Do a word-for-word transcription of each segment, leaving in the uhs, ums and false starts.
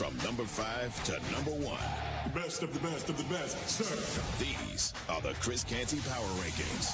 From number five to number one. The best of the best of the best, sir. These are the Chris Canty Power Rankings.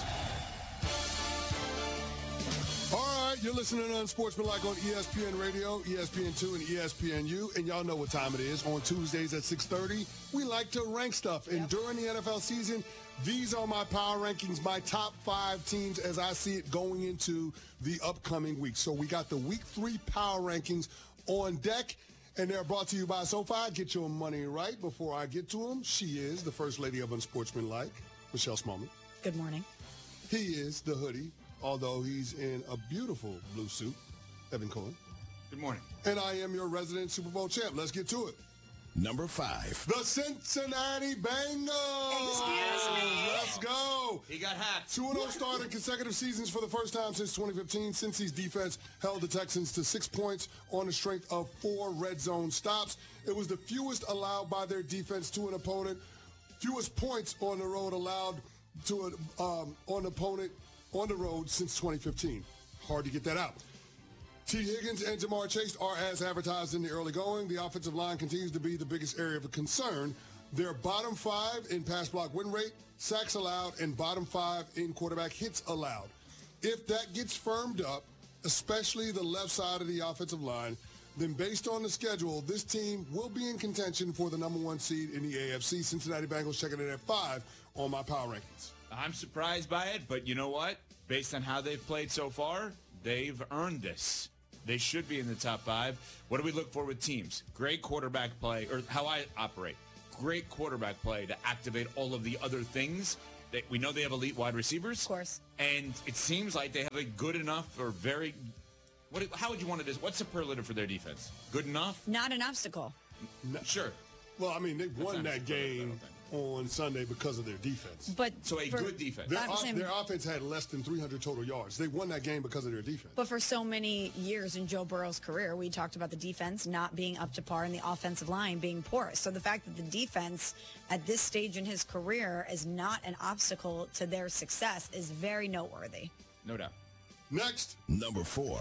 All right, you're listening to Unsportsmanlike on E S P N Radio, E S P N two, and E S P N U, and y'all know what time it is. On Tuesdays at six thirty, we like to rank stuff, and yep. during the N F L season, these are my power rankings, my top five teams as I see it going into the upcoming week. So we got the week three power rankings on deck, and they're brought to you by SoFi. Get your money right. Before I get to them, she is the First Lady of Unsportsmanlike, Michelle Smallman. Good morning. He is the hoodie, although he's in a beautiful blue suit, Evan Cohen. Good morning. And I am your resident Super Bowl champ. Let's get to it. Number five. The Cincinnati Bengals. Excuse me. Let's go. He got hacked. two and oh start in consecutive seasons for the first time since twenty fifteen. Cincy's defense held the Texans to six points on the strength of four red zone stops. It was the fewest allowed by their defense to an opponent. Fewest points on the road allowed to an um, on opponent on the road since twenty fifteen. Hard to get that out. T. Higgins and Jamar Chase are as advertised in the early going. The offensive line continues to be the biggest area of concern. They're bottom five in pass block win rate, sacks allowed, and bottom five in quarterback hits allowed. If that gets firmed up, especially the left side of the offensive line, then based on the schedule, this team will be in contention for the number one seed in the A F C. Cincinnati Bengals checking in at five on my power rankings. I'm surprised by it, but you know what? Based on how they've played so far, they've earned this. They should be in the top five. What do we look for with teams? Great quarterback play, or how I operate. Great quarterback play to activate all of the other things. That we know they have elite wide receivers. Of course. And it seems like they have a good enough or very, what? how would you want to do? What's superlative for their defense? Good enough? Not an obstacle. No. Sure. Well, I mean, they won that game on Sunday because of their defense. But so a for, good defense. Their, off, their offense had less than three hundred total yards. They won that game because of their defense. But for so many years in Joe Burrow's career, we talked about the defense not being up to par and the offensive line being porous. So the fact that the defense at this stage in his career is not an obstacle to their success is very noteworthy. No doubt. Next. Number four.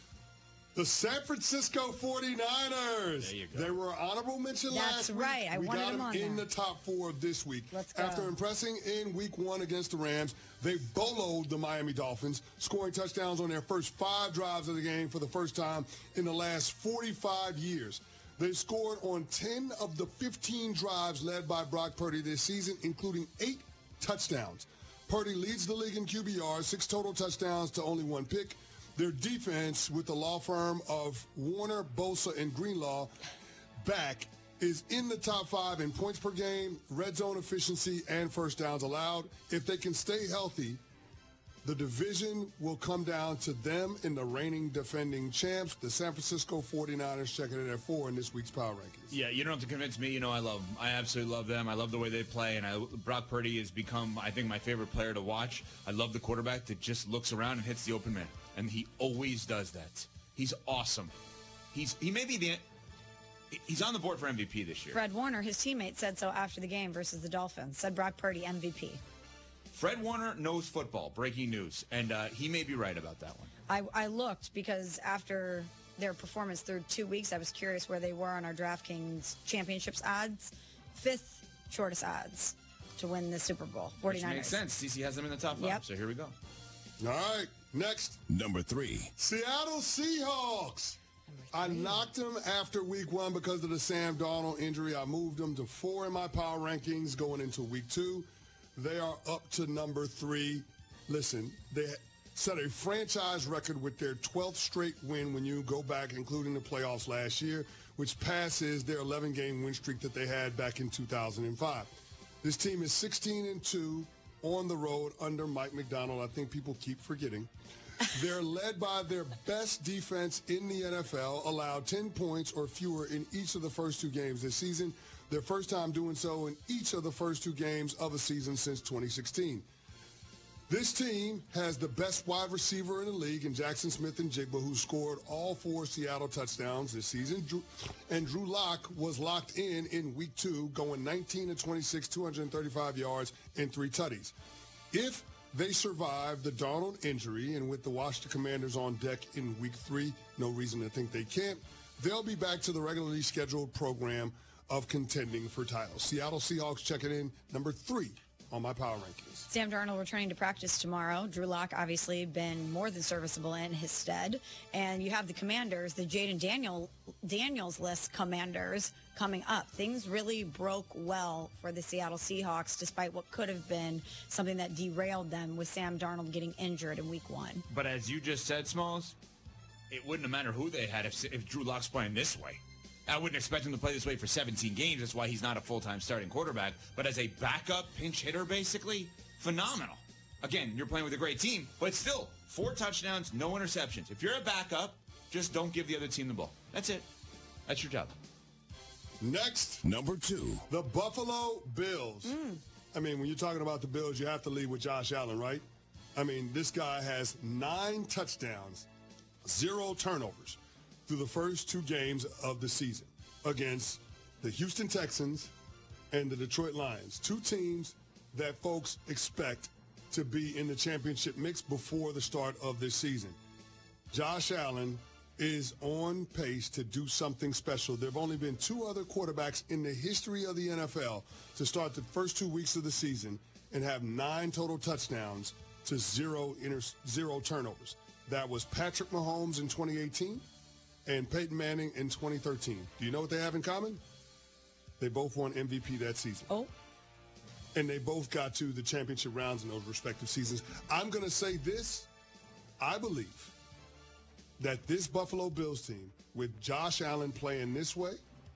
The San Francisco forty-niners. There you go. They were honorable mention That's last week. right. I we wanted got them on in there. the top four this week. Let's go. After impressing in week one against the Rams, they boloed the Miami Dolphins, scoring touchdowns on their first five drives of the game for the first time in the last forty-five years. They scored on ten of the fifteen drives led by Brock Purdy this season, including eight touchdowns. Purdy leads the league in Q B R, six total touchdowns to only one pick. Their defense, with the law firm of Warner, Bosa, and Greenlaw back, is in the top five in points per game, red zone efficiency, and first downs allowed. If they can stay healthy, the division will come down to them and the reigning defending champs, the San Francisco forty-niners, checking in at four in this week's Power Rankings. Yeah, you don't have to convince me. You know I love them. I absolutely love them. I love the way they play. And I, Brock Purdy has become, I think, my favorite player to watch. I love the quarterback that just looks around and hits the open man. And he always does that. He's awesome. He's He may be the... He's on the board for M V P this year. Fred Warner, his teammate, said so after the game versus the Dolphins. Said Brock Purdy M V P. Fred Warner knows football. Breaking news. And uh, he may be right about that one. I, I looked because after their performance through two weeks, I was curious where they were on our DraftKings championships odds. Fifth shortest odds to win the Super Bowl. forty-niners. Which makes sense. C C has them in the top five. Yep. So here we go. All right, next. Number three. Seattle Seahawks. I knocked them after week one because of the Sam Darnold injury. I moved them to four in my power rankings going into week two. They are up to number three. Listen, they set a franchise record with their twelfth straight win when you go back, including the playoffs last year, which passes their eleven-game win streak that they had back in two thousand five. This team is sixteen and two on the road under Mike McDonald. I think people keep forgetting. They're led by their best defense in the N F L, allowed ten points or fewer in each of the first two games this season. Their first time doing so in each of the first two games of a season since twenty sixteen. This team has the best wide receiver in the league in Jackson Smith-Njigba, who scored all four Seattle touchdowns this season. Drew, and Drew Lock was locked in in week two, going nineteen to twenty-six, two hundred thirty-five yards and three tutties. If they survive the Darnold injury, and with the Washington Commanders on deck in week three, no reason to think they can't, they'll be back to the regularly scheduled program of contending for titles. Seattle Seahawks checking in number three on my power rankings. Sam Darnold returning to practice tomorrow. Drew Lock obviously been more than serviceable in his stead. And you have the Commanders, the Jaden Daniel, Daniels-less Commanders coming up. Things really broke well for the Seattle Seahawks, despite what could have been something that derailed them with Sam Darnold getting injured in week one. But as you just said, Smalls, it wouldn't have mattered who they had if, if Drew Lock's playing this way. I wouldn't expect him to play this way for seventeen games. That's why he's not a full-time starting quarterback. But as a backup pinch hitter, basically, phenomenal. Again, you're playing with a great team, but still, four touchdowns, no interceptions. If you're a backup, just don't give the other team the ball. That's it. That's your job. Next, Number two. the Buffalo Bills. Mm. I mean, when you're talking about the Bills, you have to lead with Josh Allen, right? I mean, this guy has nine touchdowns, zero turnovers through the first two games of the season against the Houston Texans and the Detroit Lions, two teams that folks expect to be in the championship mix before the start of this season. Josh Allen is on pace to do something special. There have only been two other quarterbacks in the history of the N F L to start the first two weeks of the season and have nine total touchdowns to zero inter- zero turnovers. That was Patrick Mahomes in twenty eighteen and Peyton Manning in twenty thirteen. Do you know what they have in common? They both won M V P that season. Oh. And they both got to the championship rounds in those respective seasons. I'm going to say this. I believe that this Buffalo Bills team, with Josh Allen playing this way,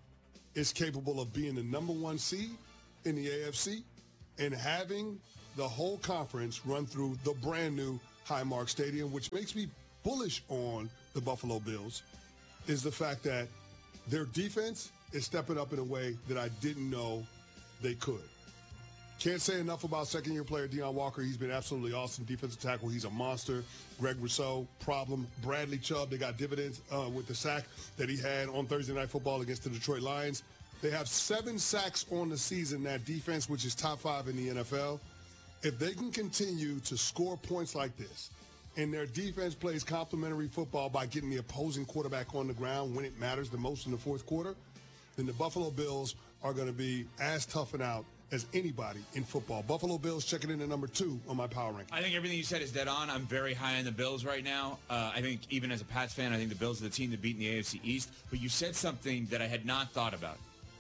is capable of being the number one seed in the A F C and having the whole conference run through the brand new Highmark Stadium, which makes me bullish on the Buffalo Bills, is the fact that their defense is stepping up in a way that I didn't know they could. Can't say enough about second-year player Deion Walker. He's been absolutely awesome defensive tackle. He's a monster. Greg Rousseau, problem. Bradley Chubb, they got dividends uh, with the sack that he had on Thursday Night Football against the Detroit Lions. They have seven sacks on the season, that defense, which is top five in the N F L. If they can continue to score points like this, and their defense plays complementary football by getting the opposing quarterback on the ground when it matters the most in the fourth quarter, then the Buffalo Bills are going to be as tough and out as anybody in football. Buffalo Bills checking in at number two on my power ranking. I think everything you said is dead on. I'm very high on the Bills right now. Uh, I think even as a Pats fan, I think the Bills are the team to beat in the A F C East. But you said something that I had not thought about.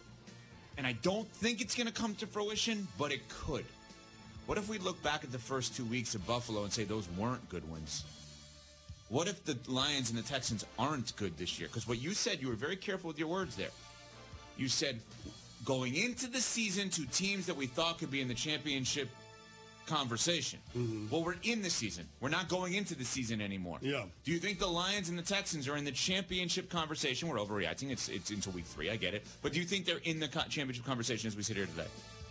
And I don't think it's going to come to fruition, but it could. What if we look back at the first two weeks of Buffalo and say those weren't good wins? What if the Lions and the Texans aren't good this year? Because what you said, you were very careful with your words there. You said going into the season to teams that we thought could be in the championship conversation. Mm-hmm. Well, we're in the season. We're not going into the season anymore. Yeah. Do you think the Lions and the Texans are in the championship conversation? We're overreacting. It's it's into week three. I get it. But do you think they're in the co- championship conversation as we sit here today?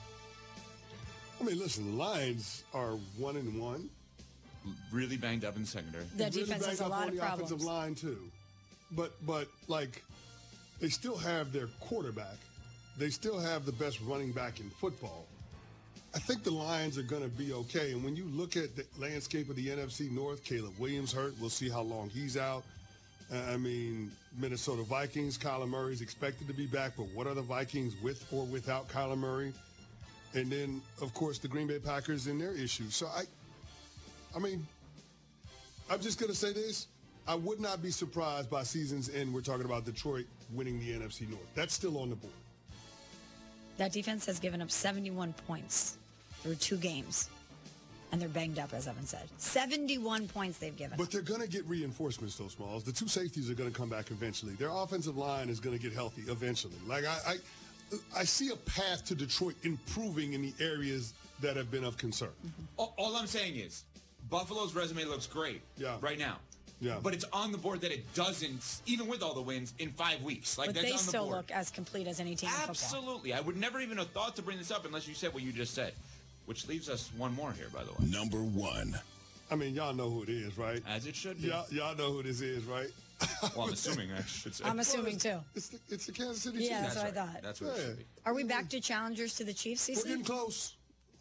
I mean, listen, the Lions are one and one. Really banged up in the secondary. The Really defense has banged a up lot on of the problems. offensive line too. But but like they still have their quarterback. They still have the best running back in football. I think the Lions are going to be okay. And when you look at the landscape of the N F C North, Caleb Williams hurt. We'll see how long he's out. Uh, I mean, Minnesota Vikings, Kyler Murray's expected to be back, but what are the Vikings with or without Kyler Murray? And then, of course, the Green Bay Packers and their issues. So, I I mean, I'm just going to say this. I would not be surprised by season's end. We're talking about Detroit winning the N F C North. That's still on the board. That defense has given up seventy-one points through two games. And they're banged up, as Evan said. seventy-one points they've given But up. they're going to get reinforcements, though, Smalls. The two safeties are going to come back eventually. Their offensive line is going to get healthy eventually. Like, I, I, I see a path to Detroit improving in the areas that have been of concern. Mm-hmm. All, all I'm saying is Buffalo's resume looks great Yeah. right now. Yeah. But it's on the board that it doesn't, even with all the wins, in five weeks. Like But that's they on the still board. look as complete as any team in football. Absolutely. I would never even have thought to bring this up unless you said what you just said. Which leaves us one more here, by the way. Number one. I mean, y'all know who it is, right? As it should be. Y'all, y'all know who this is, right? Well, I'm assuming I should say. I'm assuming, too. It's the, it's the Kansas City Yeah, Chiefs. that's what I right. thought. That's what it Yeah. should be. Are we back to challengers to the Chiefs We're season? getting close.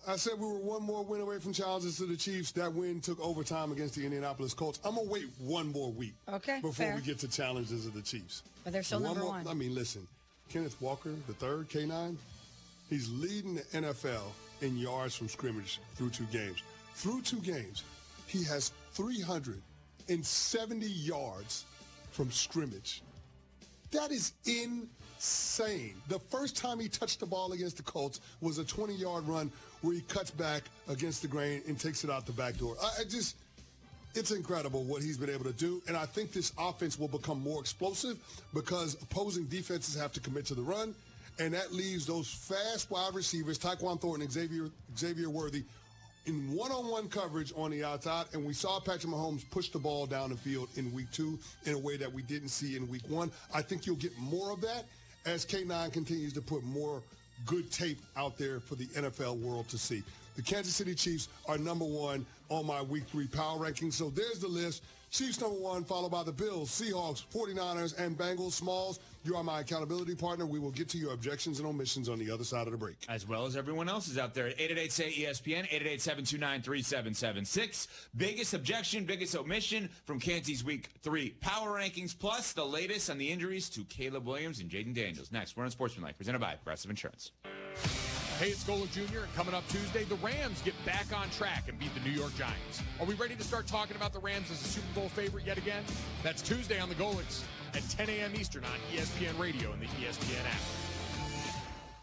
I said we were one more win away from challenges to the Chiefs. That win took overtime against the Indianapolis Colts. I'm going to wait one more week okay, before fair. we get to challenges of the Chiefs. But they're still one number more, one. I mean, listen, Kenneth Walker, the third, K nine, he's leading the N F L in yards from scrimmage through two games. Through two games, he has three hundred seventy yards from scrimmage. That is insane. The first time he touched the ball against the Colts was a twenty-yard run where he cuts back against the grain and takes it out the back door. I, I just, it's incredible what he's been able to do, and I think this offense will become more explosive because opposing defenses have to commit to the run, and that leaves those fast wide receivers, Tyquan Thornton and Xavier, Xavier Worthy, in one-on-one coverage on the outside, and we saw Patrick Mahomes push the ball down the field in week two in a way that we didn't see in week one. I think you'll get more of that as K nine continues to put more good tape out there for the N F L world to see. The Kansas City Chiefs are number one on my week three power rankings, so there's the list. Chiefs number one, followed by the Bills, Seahawks, forty-niners, and Bengals. Smalls, you are my accountability partner. We will get to your objections and omissions on the other side of the break. As well as everyone else is out there at eight eight eight, S A Y, E S P N, eight eight eight, seven two nine, three seven seven six. Biggest objection, biggest omission from Kansas Week three Power Rankings, plus the latest on the injuries to Caleb Williams and Jaden Daniels. Next, we're on Sportsmanlike, presented by Progressive Insurance. Hey, it's Golic Junior And coming up Tuesday, the Rams get back on track and beat the New York Giants. Are we ready to start talking about the Rams as a Super Bowl favorite yet again? That's Tuesday on the Golics at ten a.m. Eastern on E S P N Radio and the E S P N app.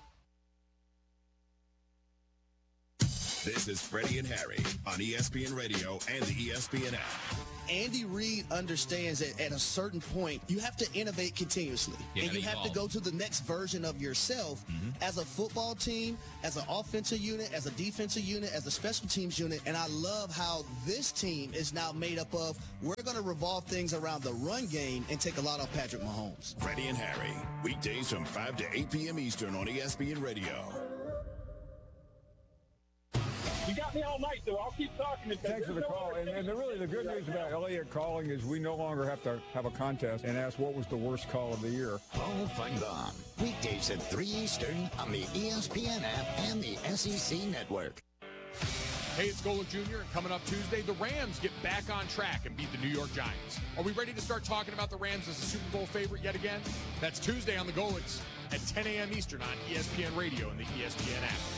This is Freddie and Harry on E S P N Radio and the E S P N app. Andy Reid understands that at a certain point, you have to innovate continuously. Yeah, and you have evolve. to go to the next version of yourself mm-hmm. as a football team, as an offensive unit, as a defensive unit, as a special teams unit. And I love how this team is now made up of, we're going to revolve things around the run game and take a lot off Patrick Mahomes. Freddie and Harry, weekdays from five to eight p.m. Eastern on E S P N Radio. You got me all night, though. I'll keep talking. Thanks for the call. And, and the, really, the good news about Elliott calling is we no longer have to have a contest and ask what was the worst call of the year. Paul Feinbaum, weekdays at three Eastern on the E S P N app and the S E C Network. Hey, it's Golic Junior And coming up Tuesday, the Rams get back on track and beat the New York Giants. Are we ready to start talking about the Rams as a Super Bowl favorite yet again? That's Tuesday on the Golics at ten a.m. Eastern on E S P N Radio and the E S P N app.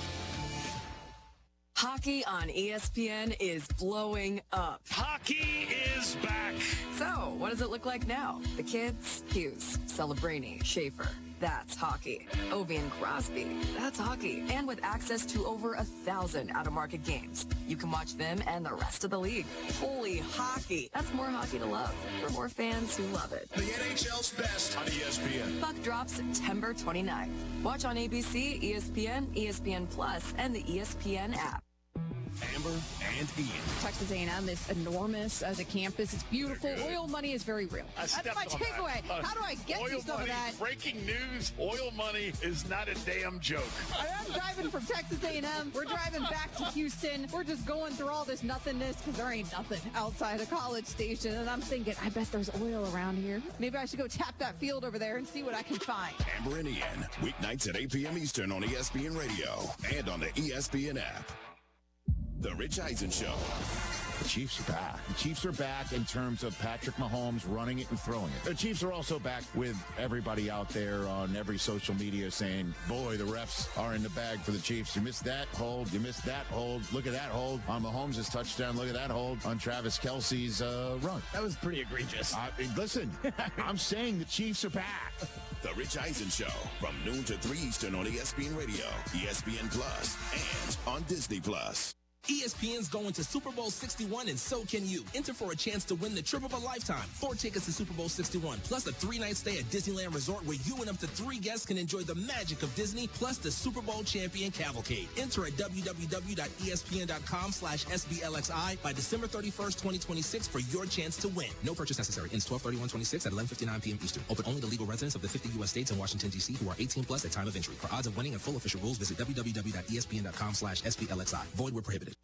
Hockey on E S P N is blowing up. Hockey is back. So, what does it look like now? The kids? Hughes, Celebrini, Schaefer. That's hockey. Ovi and Crosby. That's hockey. And with access to over a thousand out-of-market games, you can watch them and the rest of the league. Holy hockey. That's more hockey to love for more fans who love it. The N H L's best on E S P N. Puck drops September twenty-ninth. Watch on A B C, E S P N, E S P N Plus, and the E S P N app. Amber and Ian. Texas A and M is enormous as a campus. It's beautiful. Oil money is very real. I That's my takeaway. Uh, How do I get you some money, of that? Breaking news, oil money is not a damn joke. I'm driving from Texas A and M. We're driving back to Houston. We're just going through all this nothingness because there ain't nothing outside a College Station. And I'm thinking, I bet there's oil around here. Maybe I should go tap that field over there and see what I can find. Amber and Ian, weeknights at eight p.m. Eastern on E S P N Radio and on the E S P N app. The Rich Eisen Show. The Chiefs are back. The Chiefs are back in terms of Patrick Mahomes running it and throwing it. The Chiefs are also back with everybody out there on every social media saying, boy, the refs are in the bag for the Chiefs. You missed that hold. You missed that hold. Look at that hold on Mahomes' touchdown. Look at that hold on Travis Kelce's uh, run. That was pretty egregious. I mean, listen, I'm saying the Chiefs are back. The Rich Eisen Show from noon to three Eastern on E S P N Radio, E S P N Plus, and on Disney Plus. E S P N's going to Super Bowl sixty-one, and so can you. Enter for a chance to win the trip of a lifetime. Four tickets to Super Bowl sixty-one, plus a three-night stay at Disneyland Resort where you and up to three guests can enjoy the magic of Disney, plus the Super Bowl Champion Cavalcade. Enter at www.espn.com slash SBLXI by December thirty-first, twenty twenty-six for your chance to win. No purchase necessary. Ends twelve thirty-one twenty-six at eleven fifty-nine p.m. Eastern. Open only to legal residents of the fifty U S states and Washington, D C who are eighteen plus at time of entry. For odds of winning and full official rules, visit www.espn.com slash SBLXI. Void where prohibited.